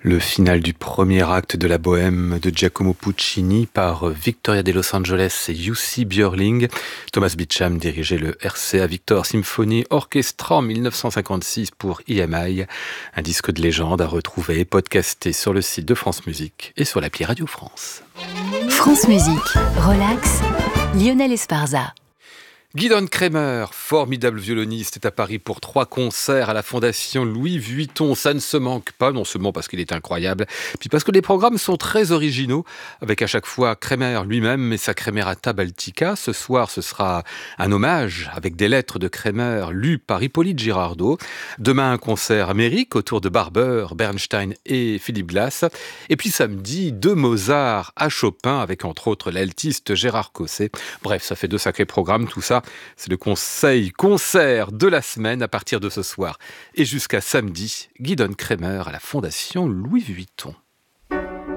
Le final du premier acte de la Bohème de Giacomo Puccini par Victoria de Los Angeles et Jussi Björling. Thomas Beecham dirigeait le RCA Victor Symphony Orchestra en 1956 pour EMI. Un disque de légende à retrouver et podcasté sur le site de France Musique et sur l'appli Radio France. France Musique, relax, Lionel Esparza. Gidon Kremer, formidable violoniste, est à Paris pour 3 concerts à la Fondation Louis Vuitton. Ça ne se manque pas, non seulement parce qu'il est incroyable, puis parce que les programmes sont très originaux, avec à chaque fois Kremer lui-même et sa Kremerata Baltica. Ce soir, ce sera un hommage avec des lettres de Kremer lues par Hippolyte Girardot. Demain, un concert amérique autour de Barber, Bernstein et Philip Glass. Et puis samedi, 2 Mozart à Chopin, avec entre autres l'altiste Gérard Cosset. Bref, ça fait 2 sacrés programmes, tout ça. C'est le conseil concert de la semaine à partir de ce soir. Et jusqu'à samedi, Gidon Kremer à la Fondation Louis Vuitton.